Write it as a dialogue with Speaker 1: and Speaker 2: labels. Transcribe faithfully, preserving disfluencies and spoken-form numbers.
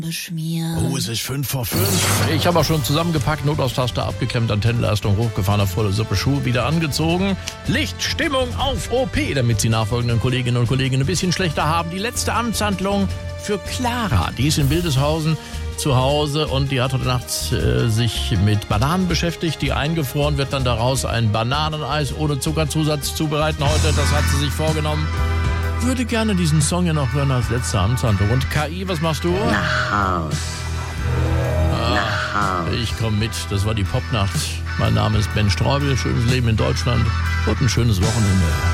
Speaker 1: Beschmieren.
Speaker 2: Oh, es ist fünf vor fünf. Ich habe auch schon zusammengepackt, Notaustaschter abgeklemmt, Antennenleistung hochgefahren, auf volle Suppe, Schuhe wieder angezogen. Licht, Stimmung auf O P, damit Sie nachfolgenden Kolleginnen und Kollegen ein bisschen schlechter haben. Die letzte Amtshandlung für Clara. Die ist in Wildeshausen zu Hause und die hat heute Nacht äh, sich mit Bananen beschäftigt. Die eingefroren, wird dann daraus ein Bananeneis ohne Zuckerzusatz zubereiten heute. Das hat sie sich vorgenommen. Würde gerne diesen Song ja noch hören als letzte Amtshandlung. Und K I, was machst du?
Speaker 1: Nach Haus.
Speaker 2: Ah,
Speaker 1: Nach Haus.
Speaker 2: ich komme mit. Das war die Popnacht. Mein Name ist Ben Streubel. Schönes Leben in Deutschland und ein schönes Wochenende.